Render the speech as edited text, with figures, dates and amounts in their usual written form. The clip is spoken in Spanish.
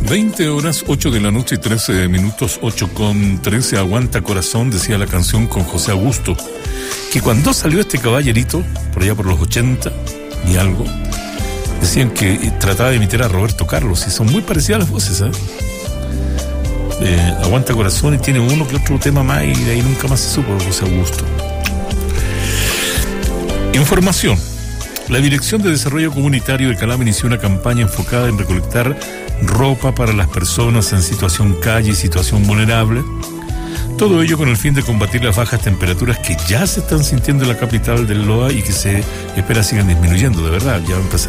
20 horas, 8 de la noche y 13 minutos, 8:13. Aguanta corazón, decía la canción con José Augusto, que cuando salió este caballerito, por allá por los 80 y algo, decían que trataba de imitar a Roberto Carlos, y son muy parecidas las voces, ¿eh? Aguanta corazón, y tiene uno que otro tema más, y de ahí nunca más se supo de José Augusto. Información. La Dirección de Desarrollo Comunitario de Calama inició una campaña enfocada en recolectar ropa para las personas en situación calle y situación vulnerable. Todo ello con el fin de combatir las bajas temperaturas que ya se están sintiendo en la capital del Loa y que se espera sigan disminuyendo, de verdad. Ya va a empezar